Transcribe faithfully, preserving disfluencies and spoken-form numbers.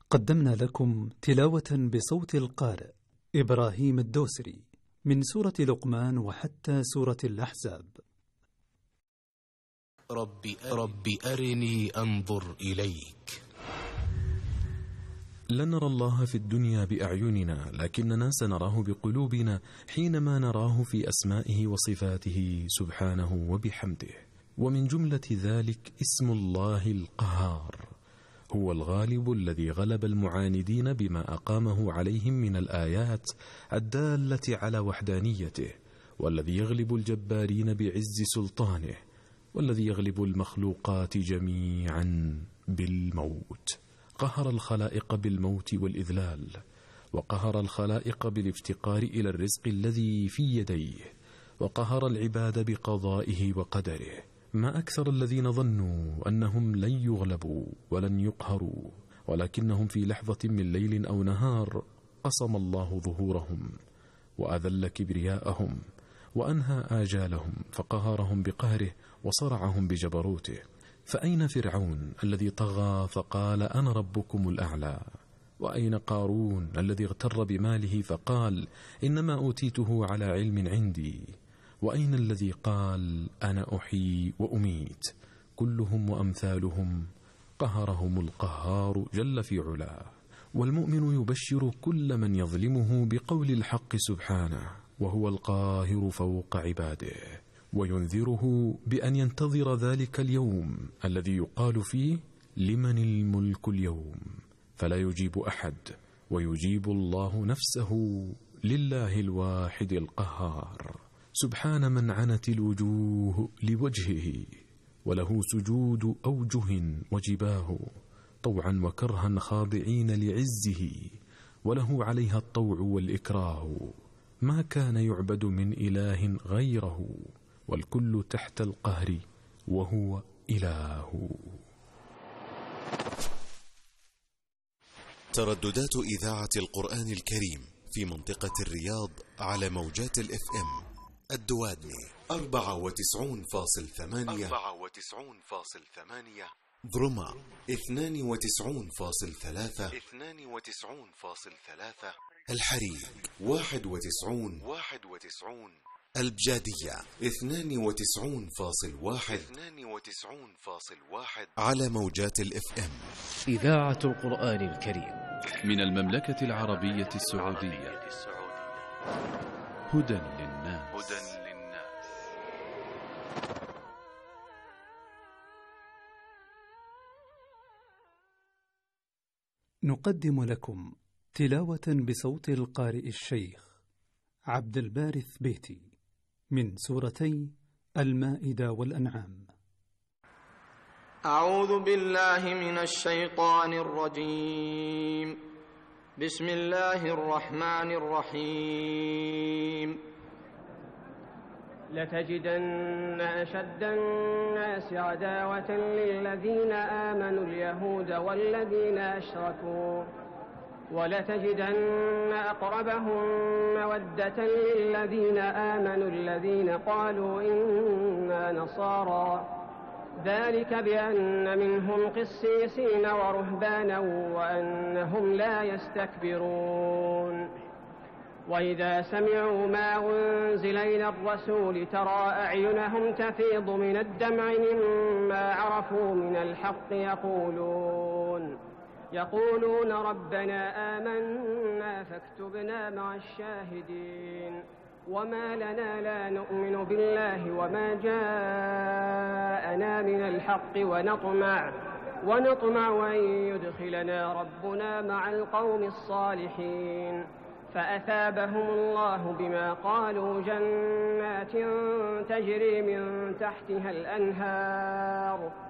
قدمنا لكم تلاوة بصوت القارئ إبراهيم الدوسري من سورة لقمان وحتى سورة الأحزاب. رب, رب أرني أنظر إليك. لن نرى الله في الدنيا بأعيننا، لكننا سنراه بقلوبنا حينما نراه في أسمائه وصفاته سبحانه وبحمده. ومن جملة ذلك اسم الله القهار، هو الغالب الذي غلب المعاندين بما أقامه عليهم من الآيات الدالة على وحدانيته، والذي يغلب الجبارين بعز سلطانه، والذي يغلب المخلوقات جميعا بالموت. قهر الخلائق بالموت والإذلال، وقهر الخلائق بالافتقار إلى الرزق الذي في يديه، وقهر العباد بقضائه وقدره. ما أكثر الذين ظنوا أنهم لن يغلبوا ولن يقهروا، ولكنهم في لحظة من ليل أو نهار قصم الله ظهورهم وأذل كبرياءهم وأنهى آجالهم، فقهرهم بقهره وصرعهم بجبروته. فأين فرعون الذي طغى فقال أنا ربكم الأعلى؟ وأين قارون الذي اغتر بماله فقال إنما أوتيته على علم عندي؟ وأين الذي قال أنا أحيي وأميت؟ كلهم وأمثالهم قهرهم القهار جل في علاه. والمؤمن يبشر كل من يظلمه بقول الحق سبحانه، وهو القاهر فوق عباده، وينذره بأن ينتظر ذلك اليوم الذي يقال فيه لمن الملك اليوم، فلا يجيب أحد، ويجيب الله نفسه لله الواحد القهار. سبحان من عنت الوجوه لوجهه، وله سجود أوجه وجباه، طوعا وكرها خاضعين لعزه، وله عليها الطوع والإكراه. ما كان يعبد من إله غيره، والكل تحت القهر وهو إله. ترددات إذاعة القرآن الكريم في منطقة الرياض على موجات الاف ام الدوادمي أربعة وتسعين فاصل ثمانية، ظرما اثنان وتسعين فاصل ثلاثة، الحريق واحد وتسعين، البجادية اثنان وتسعين فاصل واحد على موجات الاف ام. إذاعة القرآن الكريم من المملكة العربية السعودية. هدى للناس. نقدم لكم تلاوة بصوت القارئ الشيخ عبد البارث بيتي من سورتي المائدة والأنعام. أعوذ بالله من الشيطان الرجيم. بسم الله الرحمن الرحيم. لتجدن أشد الناس عداوة للذين آمنوا اليهود والذين أشركوا، ولتجدن أقربهم مودة للذين آمنوا الذين قالوا إنا نصارى، ذلك بأن منهم قسيسين ورهبانا وأنهم لا يستكبرون. وإذا سمعوا ما أنزل إلى الرسول ترى أعينهم تفيض من الدمع مما عرفوا من الحق، يقولون يقولون ربنا آمنا فاكتبنا مع الشاهدين. وما لنا لا نؤمن بالله وما جاءنا من الحق ونطمع ونطمع أن يدخلنا ربنا مع القوم الصالحين. فأثابهم الله بما قالوا جنات تجري من تحتها الأنهار